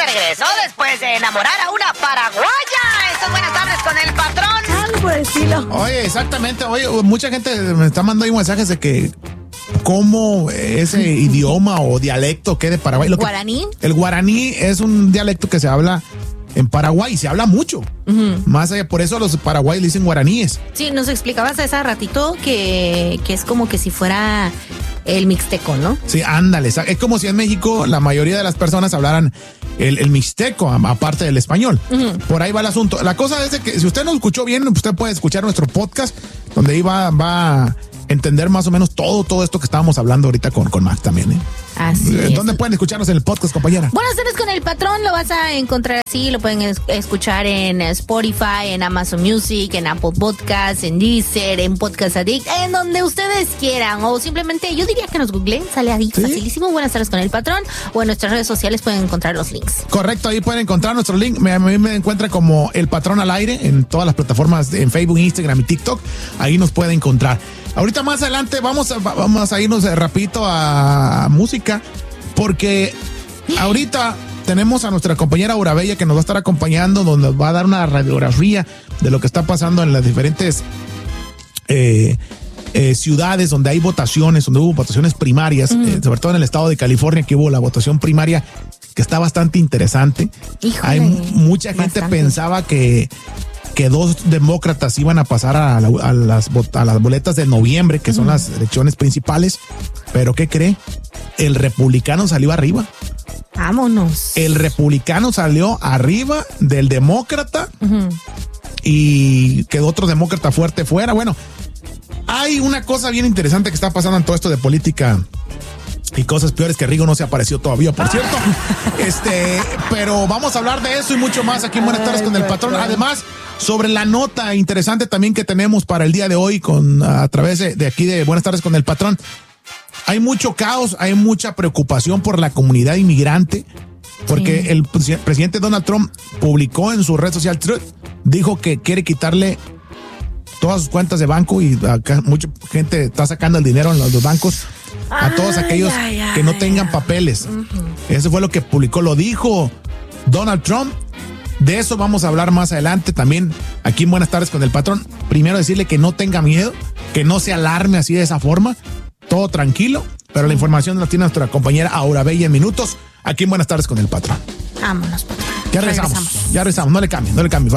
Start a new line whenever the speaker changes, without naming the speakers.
de regreso después de enamorar a una paraguaya. Esto es Buenas Tardes con el Patrón.
Algo por el estilo.
Oye, exactamente. Oye, mucha gente me está mandando ahí mensajes de que cómo ese idioma o dialecto que de Paraguay.
¿Guaraní?
El guaraní es un dialecto que se habla en Paraguay, se habla mucho. Más allá, por eso los paraguayos le dicen guaraníes.
Sí, nos explicabas hace ratito que es como que si fuera el mixteco, ¿no?
Sí, ándale. Es como si en México la mayoría de las personas hablaran el mixteco, aparte del español. Por ahí va el asunto. La cosa es de que si usted no escuchó bien, usted puede escuchar nuestro podcast, donde ahí va a entender más o menos todo esto que estábamos hablando ahorita con Max también, ¿eh?
Así es.
¿Dónde pueden escucharnos en el podcast, compañera?
Buenas tardes con el Patrón, lo vas a encontrar así, lo pueden escuchar en Spotify, en Amazon Music, en Apple Podcasts, en Deezer, en Podcast Addict, en donde ustedes quieran, o simplemente yo diría que nos googleen, sale ahí, ¿sí? Facilísimo, Buenas tardes con el Patrón, o en nuestras redes sociales pueden encontrar los links. Correcto,
ahí pueden encontrar nuestro link, a mí me encuentra como El Patrón al Aire en todas las plataformas, en Facebook, Instagram y TikTok, ahí nos pueden encontrar. Ahorita más adelante vamos a irnos rapidito a música, porque ahorita tenemos a nuestra compañera Aura Bella que nos va a estar acompañando, donde nos va a dar una radiografía de lo que está pasando en las diferentes ciudades donde hay votaciones, donde hubo votaciones primarias, sobre todo en el estado de California, que hubo la votación primaria que está bastante interesante.
Híjole,
mucha gente pensaba que dos demócratas iban a pasar a las boletas de noviembre, que son las elecciones principales. Pero ¿qué cree? El republicano salió arriba.
Vámonos.
El republicano salió arriba del demócrata y quedó otro demócrata fuerte fuera. Bueno, hay una cosa bien interesante que está pasando en todo esto de política y cosas peores, que Rigo no se apareció todavía, por cierto. Pero vamos a hablar de eso y mucho más aquí en Buenas Tardes con el Patrón. Además, sobre la nota interesante también que tenemos para el día de hoy a través de aquí de Buenas Tardes con el Patrón. Hay mucho caos, hay mucha preocupación por la comunidad inmigrante, porque el presidente Donald Trump publicó en su red social Truth, dijo que quiere quitarle todas sus cuentas de banco, y acá mucha gente está sacando el dinero en los bancos a todos aquellos que no tengan papeles. Eso fue lo que publicó, lo dijo Donald Trump. De eso vamos a hablar más adelante también aquí en Buenas Tardes con el Patrón. Primero decirle que no tenga miedo, que no se alarme así de esa forma, todo tranquilo, pero la información la tiene nuestra compañera Aura Bella en minutos aquí en Buenas Tardes con el Patrón.
Vámonos, Patrón.
Ya regresamos, no le cambien.